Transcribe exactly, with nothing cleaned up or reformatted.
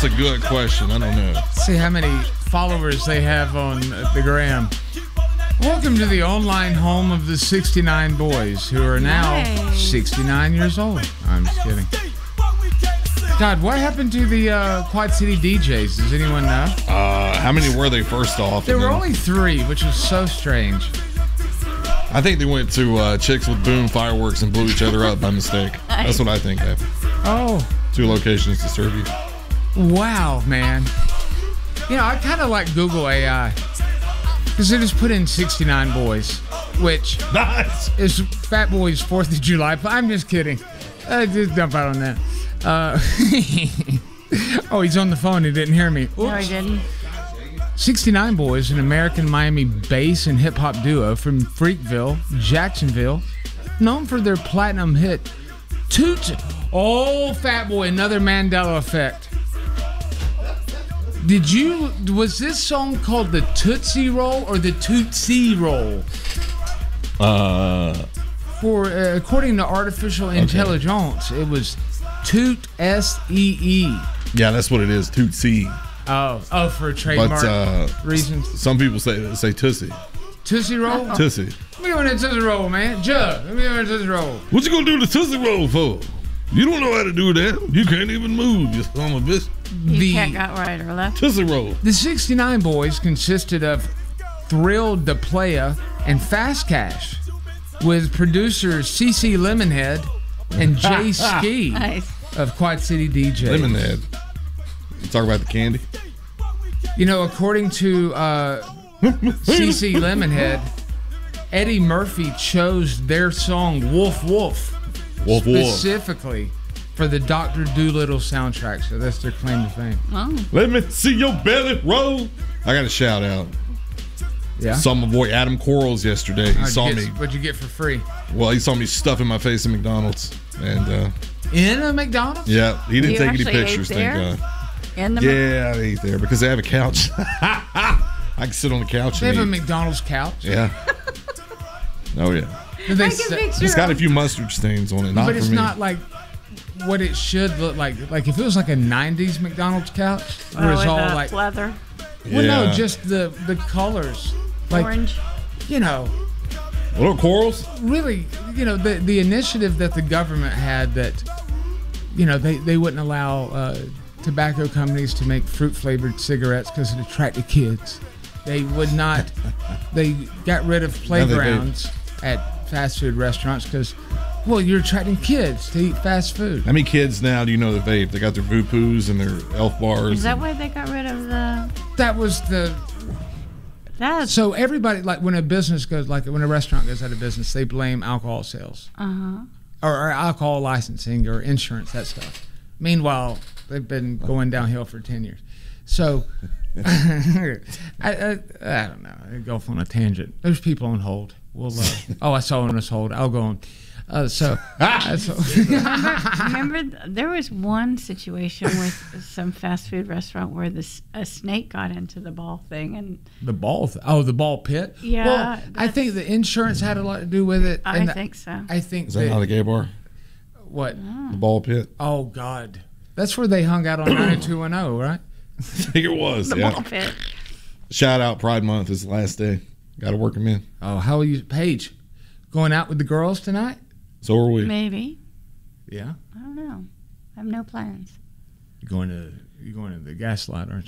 a good question. I don't know. See how many followers they have on the gram. Welcome to the online home of the sixty-nine boys who are now Nice. sixty-nine years old. I'm just kidding. God, what happened to the uh, Quad City D Js? Does anyone know? Uh, how many were they first off? There And were then- only three, which was so strange. I think they went to uh, Chicks with Boom Fireworks and blew each other up by mistake. That's what I think happened. Oh, Two locations to serve you. wow, man. You know, I kind of like Google A I because they just put in sixty-nine boys, which Nice. is Fat Boy's fourth of July. I'm just kidding. Uh, just dump out on that. Uh, oh, he's on the phone. He didn't hear me. No, I Oops. didn't. sixty-nine Boys, an American Miami bass and hip hop duo from Freakville, Jacksonville, known for their platinum hit Toot. Oh, Fat Boy, another Mandela effect. Did you, was this song called the Tootsie Roll or the Tootsie Roll? Uh, For uh, according to artificial intelligence, it was Toot S E E. yeah, that's what it is. Tootsie. Oh, oh, for trademark But uh, reasons. some people say say Tussie. Tootsie Roll? Tussie. Let me go in that Tootsie Roll, man. Jug, let me go in that Tootsie Roll. What you gonna do the Tussie Roll for? You don't know how to do that. You can't even move, you son of a bitch. You The- can't go right or left. Tussie Roll. The sixty-nine Boys consisted of Thrill Da Playa and Fast Cash, with producer CeCe Lemonhead and Jay Ski Nice. of Quad City D Js. Lemonhead. You talk about the candy? You know, according to uh, CeCe Lemonhead, Eddie Murphy chose their song Wolf Wolf Wolf Wolf. specifically for the Doctor Dolittle soundtrack. So that's their claim to fame. Oh, Let me see your belly roll. I got a shout out. Yeah. Saw my boy Adam Quarles yesterday. He How'd saw you me. get, What'd you get for free? Well, he saw me stuffing my face at McDonald's, and uh, In a McDonald's? yeah, he didn't You take any actually ate pictures. there? Thank God. in the Yeah, I ate there because they have a couch. I can sit on the couch They and have a eat. McDonald's couch. Yeah. Oh yeah. Do they I se- can picture It's got a him. few mustard stains on it. Not but for it's me. not like what it should look like. Like if it was like a nineties McDonald's couch, where Oh, it's with all the like, leather, well, no, Yeah. just the the colors, like orange. you know, Little Quarles. really, you know, the the initiative that the government had that, you know, they they wouldn't allow uh, tobacco companies to make fruit flavored cigarettes because it attracted kids. They would not. They got rid of Now they vape. playgrounds at fast food restaurants because, well, you're attracting kids to eat fast food. How many kids now do you know that vape? They got their Vupoos and their Elf bars. Is that why they got rid of the? That was the That's so everybody, like when a business goes, like when a restaurant goes out of business, they blame alcohol sales uh huh. or, or alcohol licensing or insurance, that stuff. Meanwhile, they've been going downhill for ten years. So I, I I don't know. I go off on a tangent. There's people on hold. We'll. Uh, oh, I saw one was hold. I'll go on. Uh, so, uh, so Remember, th- there was one situation with some fast food restaurant where this a snake got into the ball thing, and the ball. Th- oh, the ball pit. Yeah, Well, I think the insurance had a lot to do with it. I and the- think so. I think Is that not a gay bar? what? The ball pit? Oh God, that's where they hung out on ninety-two one oh, right? I think it was. the yeah. ball pit. Shout out Pride Month is the last day. Got to work them in. Oh, how are you, Paige? Going out with the girls tonight? So are we. Maybe. Yeah. I don't know. I have no plans. You going to you going to the Gaslight, aren't you?